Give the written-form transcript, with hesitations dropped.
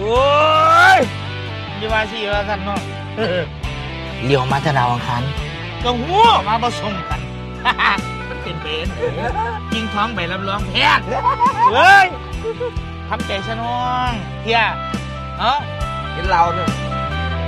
อ้ยยี่ว่าสิว่ากันเนาะเลี้ยวมาทดาวอังคารก็หัวมาผสมกันมันเป็นเบนยิงท้องใบรับรองแพทย์เฮ้ยทำใจซะน้องเฮียเนาะเห็นเราเนี่ย